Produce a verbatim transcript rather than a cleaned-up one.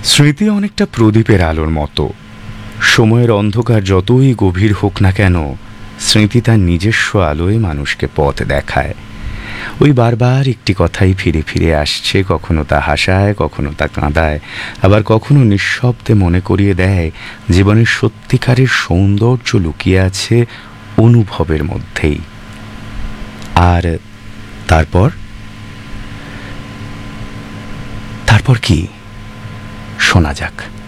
স্মৃতি অনেকটা প্রদীপের আলোর মতো। সময়ের অন্ধকার যতই গভীর হোক না কেন, স্মৃতি তার নিজস্ব আলোয় মানুষকে পথ দেখায়। ওই বারবার একটি কথাই ফিরে ফিরে আসছে, কখনো তা হাসায়, কখনো তা কাঁদায়, আবার কখনো নিঃশব্দে মনে করিয়ে দেয় জীবনের সত্যিকারের সৌন্দর্য লুকিয়ে আছে অনুভবের মধ্যেই। আর তারপর তারপর কি, শোনা যাক।